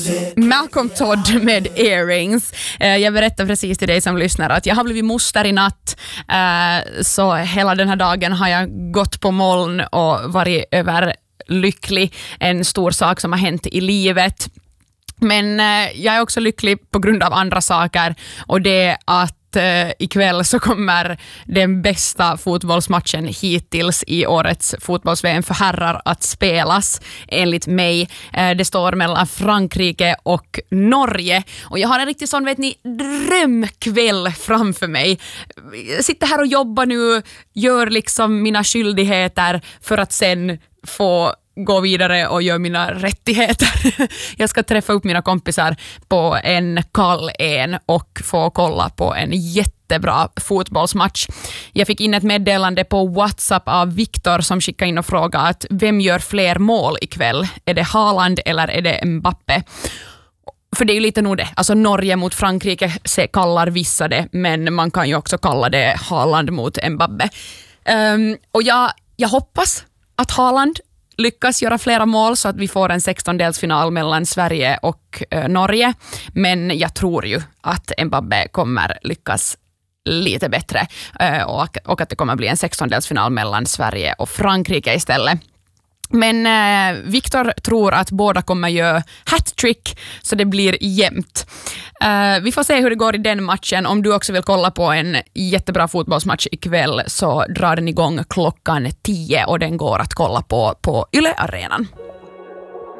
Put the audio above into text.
Malcolm Todd med Earrings. Jag berättar precis till dig som lyssnar att jag har blivit moster i natt, så hela den här dagen har jag gått på moln och varit överlycklig. En stor sak som har hänt i livet. Men jag är också lycklig på grund av andra saker, och det är att ikväll så kommer den bästa fotbollsmatchen hittills i årets fotbolls-VM för herrar att spelas, enligt mig. Det står mellan Frankrike och Norge, och jag har en riktigt sån, vet ni, drömkväll framför mig. Jag sitter här och jobbar nu, gör liksom mina skyldigheter för att sen få gå vidare och göra mina rättigheter. Jag ska träffa upp mina kompisar på en kall och få kolla på en jättebra fotbollsmatch. Jag fick in ett meddelande på WhatsApp av Viktor som skickade in och frågade att vem gör fler mål ikväll? Är det Haaland eller är det Mbappé? För det är ju lite nog det. Alltså Norge mot Frankrike kallar vissa det, men man kan ju också kalla det Haaland mot Mbappé. Och jag hoppas att Haaland lyckas göra flera mål så att vi får en 16-delsfinal mellan Sverige och Norge. Men jag tror ju att Mbappé kommer lyckas lite bättre och att det kommer bli en 16-delsfinal mellan Sverige och Frankrike istället. Men Viktor tror att båda kommer göra hattrick, så det blir jämnt. Vi får se hur det går i den matchen. Om du också vill kolla på en jättebra fotbollsmatch ikväll så drar den igång klockan 10 och den går att kolla på Yle Arenan.